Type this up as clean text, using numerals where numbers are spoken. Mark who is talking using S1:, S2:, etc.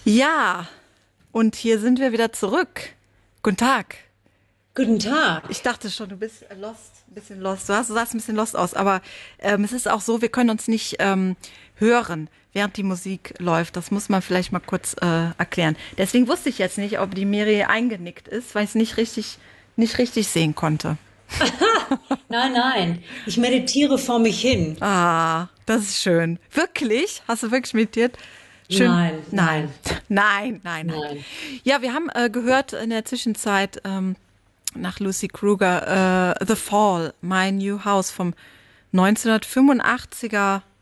S1: Ja, und hier sind wir wieder zurück. Guten Tag.
S2: Guten Tag.
S1: Ich dachte schon, du bist lost, ein bisschen lost. Du sahst ein bisschen lost aus, aber es ist auch so, wir können uns nicht hören, während die Musik läuft. Das muss man vielleicht mal kurz erklären. Deswegen wusste ich jetzt nicht, ob die Miri eingenickt ist, weil ich es nicht richtig sehen konnte.
S2: Nein, nein. Ich meditiere vor mich hin.
S1: Ah, das ist schön. Wirklich? Hast du wirklich meditiert? Schön.
S2: Nein,
S1: Nein,
S2: nein,
S1: nein.
S2: nein.
S1: Ja, wir haben gehört in der Zwischenzeit nach Lucy Kruger The Fall, My New House vom 1985er